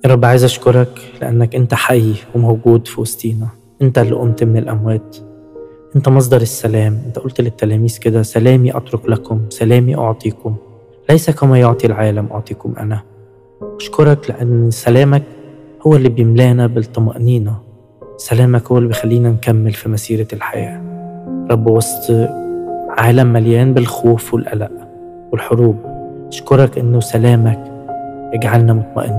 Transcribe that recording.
يا رب عايز أشكرك لأنك أنت حي وموجود في وسطينا. أنت اللي قمت من الأموات، أنت مصدر السلام. أنت قلت للتلاميذ كده: سلامي أترك لكم، سلامي أعطيكم، ليس كما يعطي العالم أعطيكم أنا. أشكرك لأن سلامك هو اللي بيملانا بالطمأنينة، سلامك هو اللي بيخلينا نكمل في مسيرة الحياة. رب، وسط عالم مليان بالخوف والقلق والحروب، أشكرك إنه سلامك يجعلنا مطمئنين.